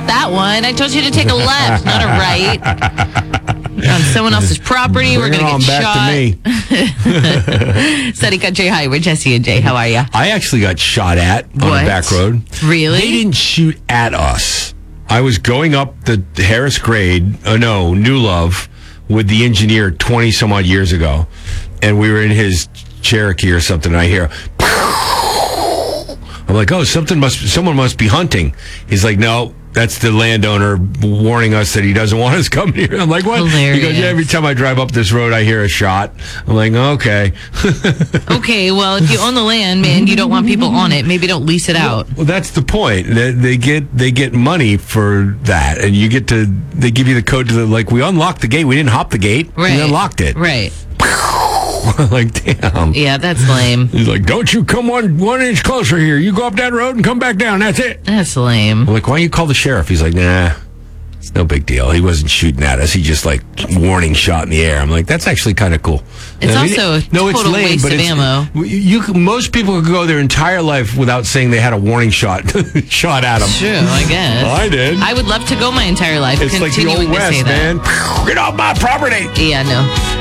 not that one. I told you to take a left, not a right. You're on someone else's property. We're going to get shot. Back to me. Sunny Country. Hi, we're Jesse and Jay. How are you? I actually got shot at on a back road. Really? They didn't shoot at us. I was going up the Harris grade, New Love, with the engineer 20 some odd years ago. And we were in his Cherokee or something. And I hear, I'm like, oh, someone must be hunting. He's like, no, that's the landowner warning us that he doesn't want us coming here. I'm like, what? Hilarious. He goes, yeah, every time I drive up this road, I hear a shot. I'm like, okay. Okay, well, if you own the land, man, you don't want people on it. Maybe don't lease it out. Well, that's the point. They get money for that, and they give you the code to we unlocked the gate. We didn't hop the gate. Right. We unlocked it. Right. Like, damn. Yeah, that's lame. He's like, don't you come one inch closer here. You go up that road and come back down. That's it. That's lame. I'm like, why don't you call the sheriff? He's like, nah, it's no big deal. He wasn't shooting at us. He just warning shot in the air. I'm like, that's actually kind of cool. It's also a total waste of ammo. Most people could go their entire life without saying they had a warning shot shot at them. True, I guess. Well, I did. I would love to go my entire life it's like the continuing old West, to say that. man. Get off my property. Yeah, no.